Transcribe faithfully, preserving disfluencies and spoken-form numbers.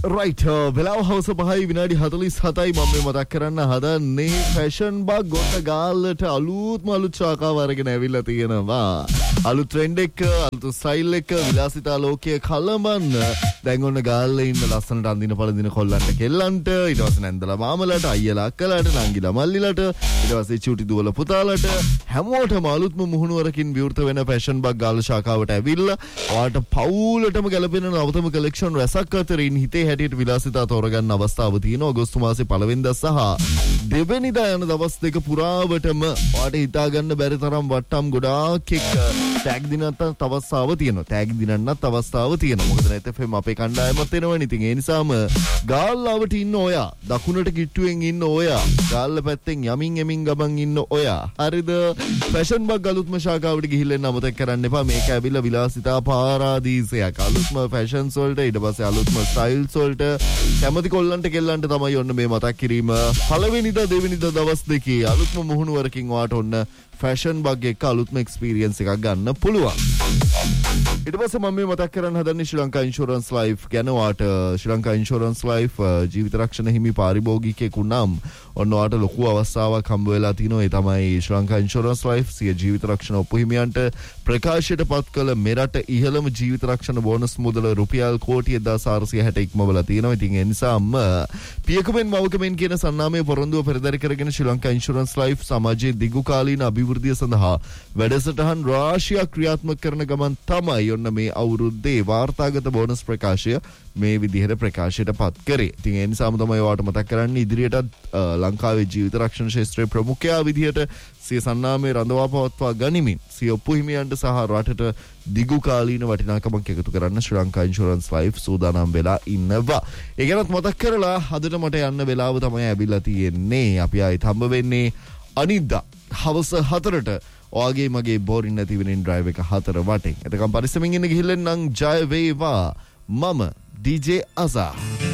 right වෙලාව හවස පහයි විනාඩි හතළිස් හතයි මම මේ මතක් කරන්න හදන්නේ ෆැෂන් බග් ගොඩ ගාල්ලට අලුත්ම අලුත් ශාඛාව අරගෙන ඇවිල්ලා තියෙනවා. අලුත් ට්‍රෙන්ඩ් එක, අලුත් ස්ටයිල් එක, විලාසිතා ලෝකයේ කලඹන්න දැන් ඔන්න ගාල්ලේ ඉන්න ලස්සනට අඳින පළඳින කොල්ලන්ට කෙල්ලන්ට, ඊට පස්සේ නැන්දලා මාමලට, අයියලා අක්කලාට, නංගිලා මල්ලිලාට, ඊට පස්සේ චූටි දුවල පුතාලට හැමෝටම අලුත්ම මුහුණුවරකින් විවෘත වෙන ෆැෂන් බග් ගාල්ල ශාඛාවට ඇවිල්ලා ඔයාට පවුලටම ගැලපෙන නවතම කලෙක්ෂන් රැසක් අතරින් හිතේ හැටියට විලාසිතා තෝරගන්න අවස්ථාව තියෙනවා. අගෝස්තු මාසේ පළවෙනිදා සහ දෙවෙනිදා යන දවස් දෙක පුරාවටම ඔයාට හිතා ගන්න බැරි තරම් වට්ටම් ගොඩාක් එක්ක ටැග් දිනන්නත් අවස්ථාව තියෙනවා. ටැග් දිනන්නත් අවස්ථාව තියෙනවා. මොකද නැත් එෆ් එම් අපේ කණ්ඩායමත් වෙනවනේ. ඉතින් ඒ නිසාම ගාල්ලාවට ඉන්න ඔයා, දකුණට කිට්ටුවෙන් ඉන්න ඔයා, ගාල්ල පැත්තෙන් යමින් එමින් ගමන් ඉන්න ඔයා, හරිද? ෆැෂන් බග් අලුත්ම ශාඛාවට ගිහිල්ලා එන්න අමතක කරන්න එපා. මේක ඇවිල්ලා විලාසිතා පාරාදීසයක්. අලුත්ම ෆැෂන්ස් වලට, ඊට පස්සේ අලුත්ම ස්ටයිල්ස් වලට කැමති කොල්ලන්ට කෙල්ලන්ට තමයි ඔන්න මේ මතක් කිරීම. පළවෙනිදා දෙවෙනිදා දවස් දෙකේ අලුත්ම මුහුණුවරකින් ඔයාට ඔන්න ෆැෂන් බග් එක අලුත්ම එක්ස්පීරියන්ස් එකක් ගන්න පුළුවන්. ඊට පස්සේ මම මේ මතක් කරන්න හදන්නේ ශ්‍රී ලංකා ඉන්ෂුරන්ස් ලයිෆ් ගැන. ඔයාට ශ්‍රී ලංකා ඉන්ෂුරන්ස් ලයිෆ් ජීවිත රක්ෂණ හිමි පාරිභෝගිකයෙකු නම් ඔන්න ඔයාට ලොකු අවස්ථාවක් හම්බ වෙලා තිනවා. ඒ තමයි ශ්‍රී ලංකා ඉන්ෂුරන්ස් ලයිෆ් සිය ජීවිත රක්ෂණ ඔප්පු හිමියන්ට ප්‍රකාශයට පත් කළ මෙරට ඉහළම ජීවිත රක්ෂණ බෝනස් මුදල රුපියල් කෝටි එක්දාස් හාරසිය හැට ඉක්මවලා තියෙනවා. ඉතින් ඒ නිසාම පියකමෙන් මවකමෙන් කියන සන්නාමයේ පොරොන්දුව පෙරදරි කරගෙන ශ්‍රී ලංකා ඉන්ෂුරන්ස් ලයිෆ් සමාජයේ දිගුකාලීන අභිවෘද්ධිය සඳහා වැඩසටහන් රාශියක් ක්‍රියාත්මක කරන ගමන් තමයි ඔන්න මේ අවුරුද්දේ වාර්තාගත බෝනස් ප්‍රකාශය මේ විදිහට ප්‍රකාශයට පත් කරේ. ඉතින් ඒ නිසාම තමයි ඔයාලට මතක් කරන්නේ ඉදිරියටත් ලංකාවේ ජීවිත රක්ෂණ ක්ෂේත්‍රයේ ප්‍රමුඛයා විදිහට සිය සන්නාමයේ රඳවා පවත්වා ගනිමින් සිය ඔප්පු හිමියන්ට සහ රටට දිගුකාලීන වටිනාකමක් එකතු කරන්න ශ්‍රී ලංකා ඉන්ෂුරන්ස් ලයිෆ් සූදානම් වෙලා ඉන්නවා. ඒ ගැනත් මතක් කරලා අදට මට යන්න වෙලාව තමයි ඇවිල්ලා තියෙන්නේ. අපි ආයෙත් හම්බ වෙන්නේ අනිද්දා හවස හතරට. ඔයාගේ මගේ බෝරින් නැති වෙනින් ඩ්‍රයිව් එක හතර වටේ. එතකම් පරිස්සමින් ඉන්න ගිහිල්ලා නම් ජය වේවා. මම ඩී ජේ අසා.